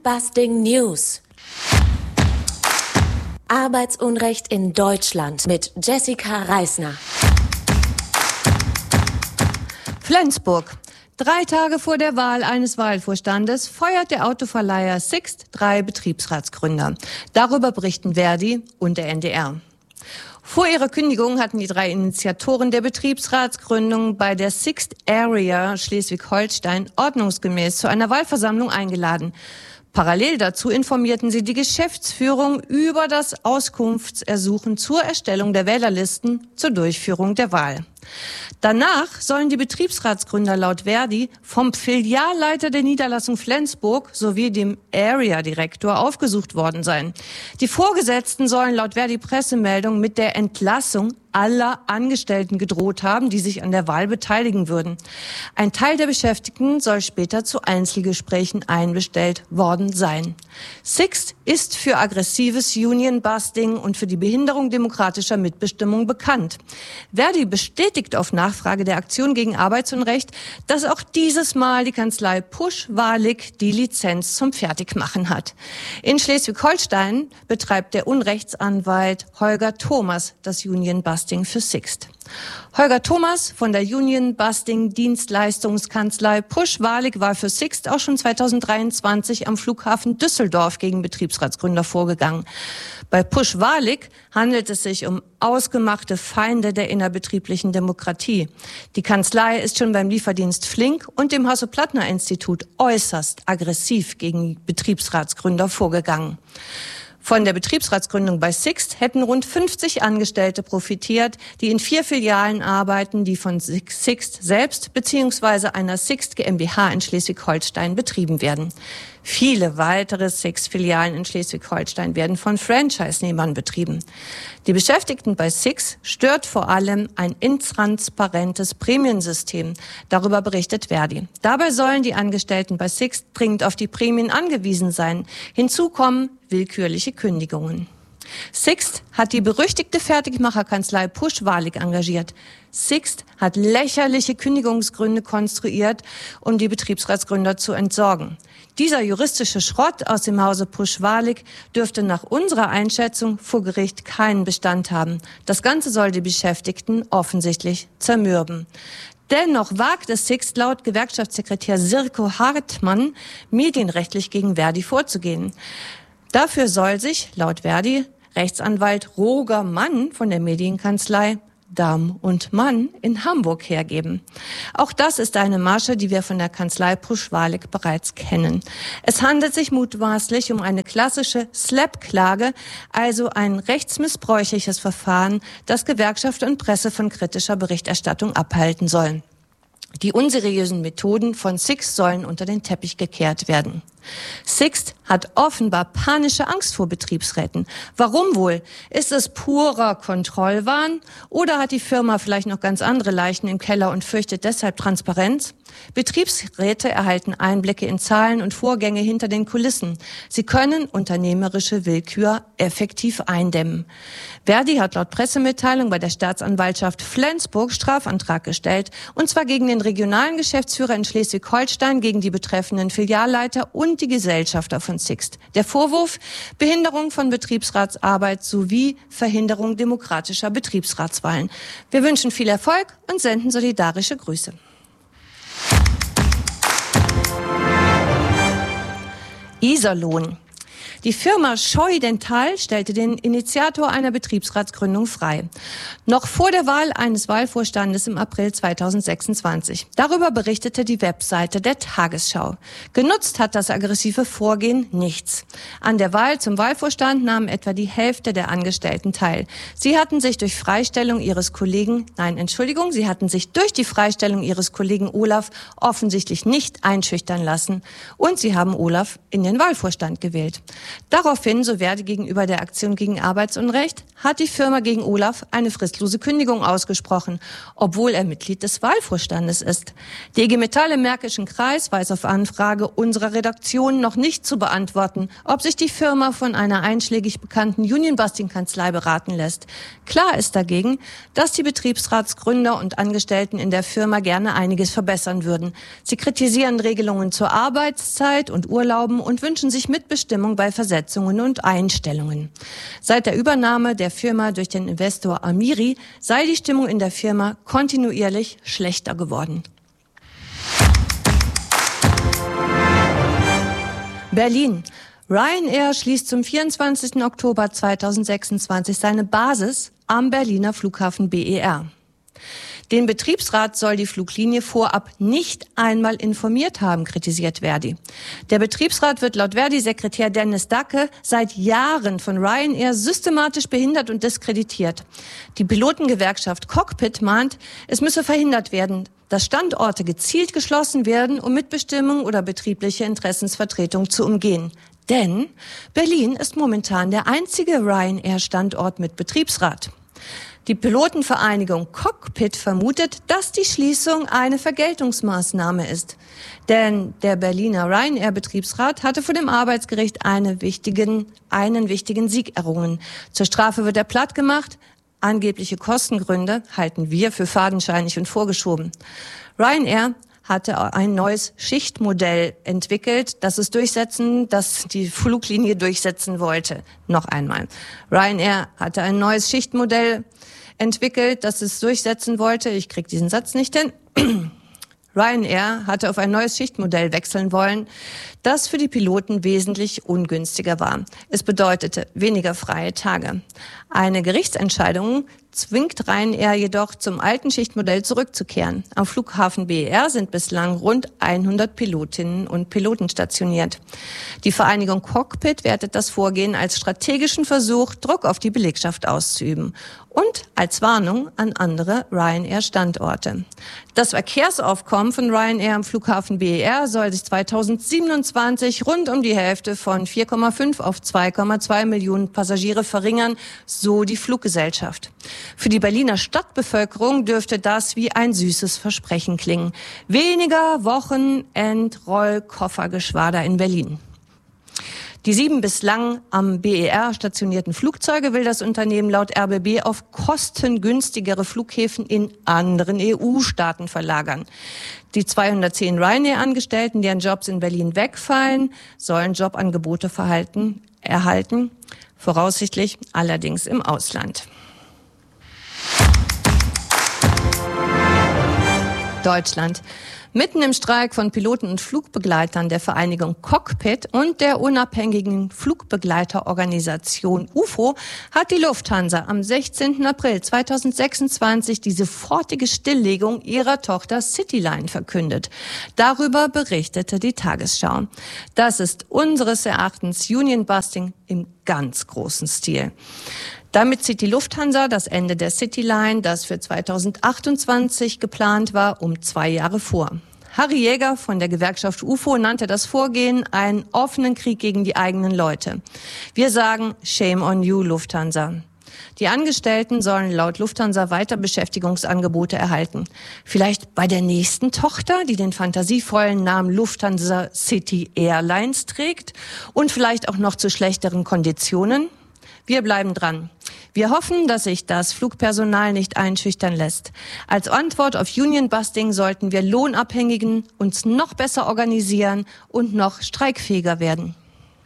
Busting News. Arbeitsunrecht in Deutschland mit Jessica Reisner. Flensburg. 3 Tage vor der Wahl eines Wahlvorstandes feuert der Autoverleiher Sixt 3 Betriebsratsgründer. Darüber berichten Verdi und der NDR. Vor ihrer Kündigung hatten die 3 Initiatoren der Betriebsratsgründung bei der Sixt Area Schleswig-Holstein ordnungsgemäß zu einer Wahlversammlung eingeladen. Parallel dazu informierten sie die Geschäftsführung über das Auskunftsersuchen zur Erstellung der Wählerlisten zur Durchführung der Wahl. Danach sollen die Betriebsratsgründer laut Verdi vom Filialleiter der Niederlassung Flensburg sowie dem Area-Direktor aufgesucht worden sein. Die Vorgesetzten sollen laut Verdi-Pressemeldung mit der Entlassung aller Angestellten gedroht haben, die sich an der Wahl beteiligen würden. Ein Teil der Beschäftigten soll später zu Einzelgesprächen einbestellt worden sein. Sixt ist für aggressives Union-Busting und für die Behinderung demokratischer Mitbestimmung bekannt. Verdi bestätigt auf Nachfrage der Aktion gegen Arbeitsunrecht, dass auch dieses Mal die Kanzlei Pusch-Walig die Lizenz zum Fertigmachen hat. In Schleswig-Holstein betreibt der Unrechtsanwalt Holger Thomas das Union-Busting für Sixt. Holger Thomas von der Union-Busting-Dienstleistungskanzlei Pusch-Walig war für Sixt auch schon 2023 am Flughafen Düsseldorf gegen Betriebsratsgründer vorgegangen. Bei Pusch-Walig handelt es sich um ausgemachte Feinde der innerbetrieblichen Demokratie. Die Kanzlei ist schon beim Lieferdienst Flink und dem Hasso-Plattner-Institut äußerst aggressiv gegen Betriebsratsgründer vorgegangen. Von der Betriebsratsgründung bei Sixt hätten rund 50 Angestellte profitiert, die in 4 Filialen arbeiten, die von Sixt selbst bzw. einer Sixt GmbH in Schleswig-Holstein betrieben werden. Viele weitere Sixt-Filialen in Schleswig-Holstein werden von Franchise-Nehmern betrieben. Die Beschäftigten bei Sixt stört vor allem ein intransparentes Prämiensystem. Darüber berichtet Verdi. Dabei sollen die Angestellten bei Sixt dringend auf die Prämien angewiesen sein. Hinzu kommen willkürliche Kündigungen. Sixt hat die berüchtigte Fertigmacherkanzlei Pusch-Walig engagiert. Sixt hat lächerliche Kündigungsgründe konstruiert, um die Betriebsratsgründer zu entsorgen. Dieser juristische Schrott aus dem Hause Pusch-Walig dürfte nach unserer Einschätzung vor Gericht keinen Bestand haben. Das Ganze soll die Beschäftigten offensichtlich zermürben. Dennoch wagt es Sixt laut Gewerkschaftssekretär Sirko Hartmann, medienrechtlich gegen Verdi vorzugehen. Dafür soll sich, laut Verdi, Rechtsanwalt Roger Mann von der Medienkanzlei Damm und Mann in Hamburg hergeben. Auch das ist eine Masche, die wir von der Kanzlei Pusch-Walig bereits kennen. Es handelt sich mutmaßlich um eine klassische SLAPP-Klage, also ein rechtsmissbräuchliches Verfahren, das Gewerkschaft und Presse von kritischer Berichterstattung abhalten sollen. Die unseriösen Methoden von Sixt sollen unter den Teppich gekehrt werden. Sixt hat offenbar panische Angst vor Betriebsräten. Warum wohl? Ist es purer Kontrollwahn oder hat die Firma vielleicht noch ganz andere Leichen im Keller und fürchtet deshalb Transparenz? Betriebsräte erhalten Einblicke in Zahlen und Vorgänge hinter den Kulissen. Sie können unternehmerische Willkür effektiv eindämmen. Verdi hat laut Pressemitteilung bei der Staatsanwaltschaft Flensburg Strafantrag gestellt, und zwar gegen den regionalen Geschäftsführer in Schleswig-Holstein, gegen die betreffenden Filialleiter und die Gesellschafter von Sixt. Der Vorwurf: Behinderung von Betriebsratsarbeit sowie Verhinderung demokratischer Betriebsratswahlen. Wir wünschen viel Erfolg und senden solidarische Grüße. Iserlohn. Die Firma Scheu Dental stellte den Initiator einer Betriebsratsgründung frei. Noch vor der Wahl eines Wahlvorstandes im April 2026. Darüber berichtete die Webseite der Tagesschau. Genutzt hat das aggressive Vorgehen nichts. An der Wahl zum Wahlvorstand nahmen etwa die Hälfte der Angestellten teil. Sie hatten sich durch die Freistellung ihres Kollegen Olaf offensichtlich nicht einschüchtern lassen. Und sie haben Olaf in den Wahlvorstand gewählt. Daraufhin, so Verdi gegenüber der Aktion gegen Arbeitsunrecht, hat die Firma gegen Olaf eine fristlose Kündigung ausgesprochen, obwohl er Mitglied des Wahlvorstandes ist. Die IG Metall im Märkischen Kreis weiß auf Anfrage unserer Redaktion noch nicht zu beantworten, ob sich die Firma von einer einschlägig bekannten Union-Busting-Kanzlei beraten lässt. Klar ist dagegen, dass die Betriebsratsgründer und Angestellten in der Firma gerne einiges verbessern würden. Sie kritisieren Regelungen zur Arbeitszeit und Urlauben und wünschen sich Mitbestimmung bei Versetzungen und Einstellungen. Seit der Übernahme der Firma durch den Investor Amiri sei die Stimmung in der Firma kontinuierlich schlechter geworden. Berlin. Ryanair schließt zum 24. Oktober 2026 seine Basis am Berliner Flughafen BER. Den Betriebsrat soll die Fluglinie vorab nicht einmal informiert haben, kritisiert Verdi. Der Betriebsrat wird laut Verdi-Sekretär Dennis Dacke seit Jahren von Ryanair systematisch behindert und diskreditiert. Die Pilotengewerkschaft Cockpit mahnt, es müsse verhindert werden, dass Standorte gezielt geschlossen werden, um Mitbestimmung oder betriebliche Interessensvertretung zu umgehen. Denn Berlin ist momentan der einzige Ryanair-Standort mit Betriebsrat. Die Pilotenvereinigung Cockpit vermutet, dass die Schließung eine Vergeltungsmaßnahme ist. Denn der Berliner Ryanair-Betriebsrat hatte vor dem Arbeitsgericht einen wichtigen Sieg errungen. Zur Strafe wird er plattgemacht. Angebliche Kostengründe halten wir für fadenscheinig und vorgeschoben. Ryanair hatte ein neues Schichtmodell entwickelt, das die Fluglinie durchsetzen wollte. Noch einmal. Ryanair hatte ein neues Schichtmodell entwickelt, das es durchsetzen wollte. Ich krieg diesen Satz nicht hin. Ryanair hatte auf ein neues Schichtmodell wechseln wollen, das für die Piloten wesentlich ungünstiger war. Es bedeutete weniger freie Tage. Eine Gerichtsentscheidung zwingt Ryanair jedoch zum alten Schichtmodell zurückzukehren. Am Flughafen BER sind bislang rund 100 Pilotinnen und Piloten stationiert. Die Vereinigung Cockpit wertet das Vorgehen als strategischen Versuch, Druck auf die Belegschaft auszuüben und als Warnung an andere Ryanair-Standorte. Das Verkehrsaufkommen von Ryanair am Flughafen BER soll sich 2027 rund um die Hälfte von 4,5 auf 2,2 Millionen Passagiere verringern, so die Fluggesellschaft. Für die Berliner Stadtbevölkerung dürfte das wie ein süßes Versprechen klingen. Weniger Wochenendrollkoffergeschwader in Berlin. Die 7 bislang am BER stationierten Flugzeuge will das Unternehmen laut RBB auf kostengünstigere Flughäfen in anderen EU-Staaten verlagern. Die 210 Ryanair-Angestellten, deren Jobs in Berlin wegfallen, sollen Jobangebote erhalten, voraussichtlich allerdings im Ausland. Deutschland. Mitten im Streik von Piloten und Flugbegleitern der Vereinigung Cockpit und der unabhängigen Flugbegleiterorganisation UFO hat die Lufthansa am 16. April 2026 die sofortige Stilllegung ihrer Tochter Cityline verkündet. Darüber berichtete die Tagesschau. Das ist unseres Erachtens Union-Busting im ganz großen Stil. Damit zieht die Lufthansa das Ende der Cityline, das für 2028 geplant war, um 2 Jahre vor. Harry Jäger von der Gewerkschaft UFO nannte das Vorgehen einen offenen Krieg gegen die eigenen Leute. Wir sagen, shame on you, Lufthansa. Die Angestellten sollen laut Lufthansa weiter Beschäftigungsangebote erhalten. Vielleicht bei der nächsten Tochter, die den fantasievollen Namen Lufthansa City Airlines trägt und vielleicht auch noch zu schlechteren Konditionen. Wir bleiben dran. Wir hoffen, dass sich das Flugpersonal nicht einschüchtern lässt. Als Antwort auf Union-Busting sollten wir Lohnabhängigen uns noch besser organisieren und noch streikfähiger werden.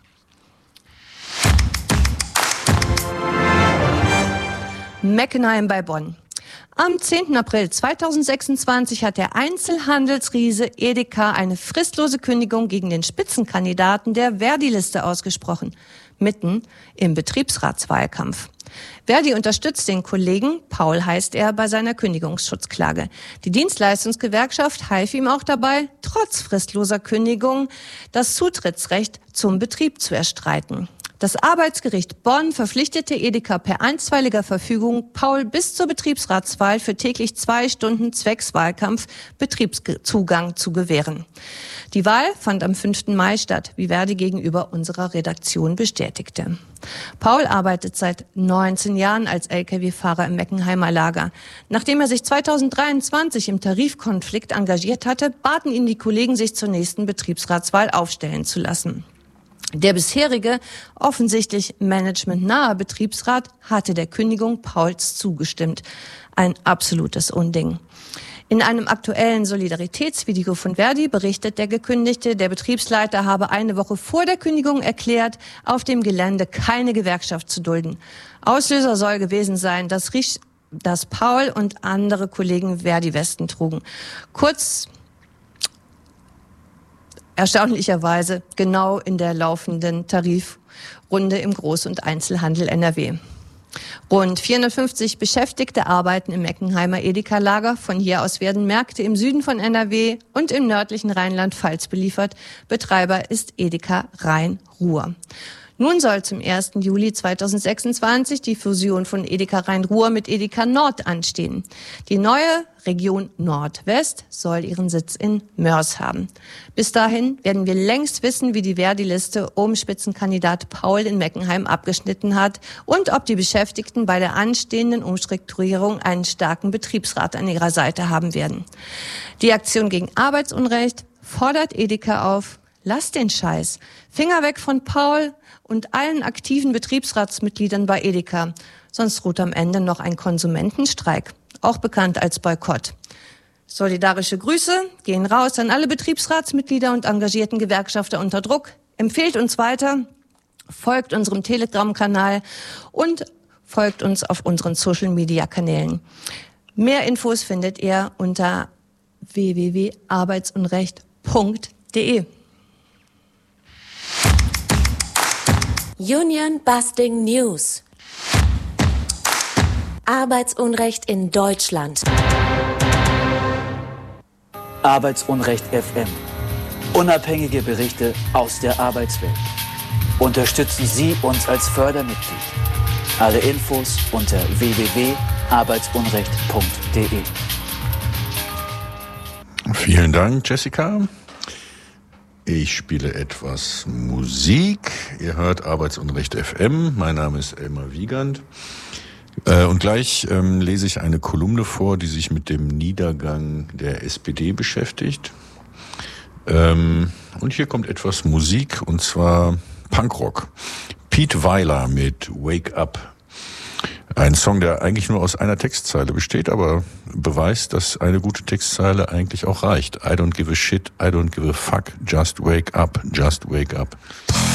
Meckenheim bei Bonn. Am 10. April 2026 hat der Einzelhandelsriese Edeka eine fristlose Kündigung gegen den Spitzenkandidaten der Verdi-Liste ausgesprochen. Mitten im Betriebsratswahlkampf. Verdi unterstützt den Kollegen, Paul heißt er, bei seiner Kündigungsschutzklage. Die Dienstleistungsgewerkschaft half ihm auch dabei, trotz fristloser Kündigung das Zutrittsrecht zum Betrieb zu erstreiten. Das Arbeitsgericht Bonn verpflichtete Edeka per einstweiliger Verfügung Paul bis zur Betriebsratswahl für täglich 2 Stunden zwecks Wahlkampf Betriebszugang zu gewähren. Die Wahl fand am 5. Mai statt, wie Verdi gegenüber unserer Redaktion bestätigte. Paul arbeitet seit 19 Jahren als Lkw-Fahrer im Meckenheimer Lager. Nachdem er sich 2023 im Tarifkonflikt engagiert hatte, baten ihn die Kollegen, sich zur nächsten Betriebsratswahl aufstellen zu lassen. Der bisherige, offensichtlich managementnahe Betriebsrat hatte der Kündigung Pauls zugestimmt. Ein absolutes Unding. In einem aktuellen Solidaritätsvideo von Verdi berichtet der Gekündigte, der Betriebsleiter habe eine Woche vor der Kündigung erklärt, auf dem Gelände keine Gewerkschaft zu dulden. Auslöser soll gewesen sein, dass Paul und andere Kollegen Verdi-Westen trugen. Kurz, erstaunlicherweise genau in der laufenden Tarifrunde im Groß- und Einzelhandel NRW. Rund 450 Beschäftigte arbeiten im Meckenheimer Edeka-Lager. Von hier aus werden Märkte im Süden von NRW und im nördlichen Rheinland-Pfalz beliefert. Betreiber ist Edeka Rhein-Ruhr. Nun soll zum 1. Juli 2026 die Fusion von Edeka Rhein-Ruhr mit Edeka Nord anstehen. Die neue Region Nordwest soll ihren Sitz in Mörs haben. Bis dahin werden wir längst wissen, wie die Verdi-Liste um Spitzenkandidat Paul in Meckenheim abgeschnitten hat und ob die Beschäftigten bei der anstehenden Umstrukturierung einen starken Betriebsrat an ihrer Seite haben werden. Die Aktion gegen Arbeitsunrecht fordert Edeka auf: Lasst den Scheiß. Finger weg von Paul und allen aktiven Betriebsratsmitgliedern bei Edeka. Sonst droht am Ende noch ein Konsumentenstreik, auch bekannt als Boykott. Solidarische Grüße gehen raus an alle Betriebsratsmitglieder und engagierten Gewerkschafter unter Druck. Empfehlt uns weiter, folgt unserem Telegram-Kanal und folgt uns auf unseren Social-Media-Kanälen. Mehr Infos findet ihr unter www.arbeitsunrecht.de. Union Busting News. Arbeitsunrecht in Deutschland. Arbeitsunrecht FM. Unabhängige Berichte aus der Arbeitswelt. Unterstützen Sie uns als Fördermitglied. Alle Infos unter www.arbeitsunrecht.de. Vielen Dank, Jessica. Ich spiele etwas Musik. Ihr hört Arbeitsunrecht FM. Mein Name ist Elmar Wiegand. Und gleich lese ich eine Kolumne vor, die sich mit dem Niedergang der SPD beschäftigt. Und hier kommt etwas Musik, und zwar Punkrock. Pete Weiler mit Wake Up. Ein Song, der eigentlich nur aus einer Textzeile besteht, aber beweist, dass eine gute Textzeile eigentlich auch reicht. I don't give a shit, I don't give a fuck, just wake up, just wake up.